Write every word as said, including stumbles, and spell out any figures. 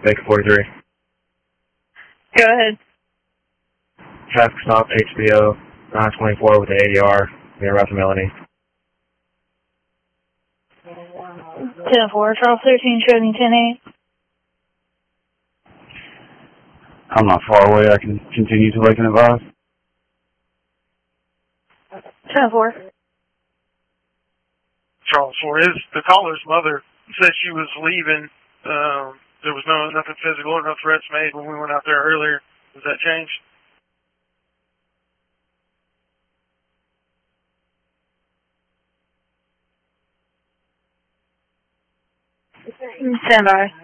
Baker forty-three. Go ahead. Traffic stop, H B O, nine twenty-four with the A D R, near Russell Melanie. ten four, Charles thirteen, showing ten eight. I'm not far away. I can continue to Lake and advise. ten four. Charles four is the caller's mother said she was leaving. Um, there was no nothing physical or no threats made when we went out there earlier. Has that changed? Stand by.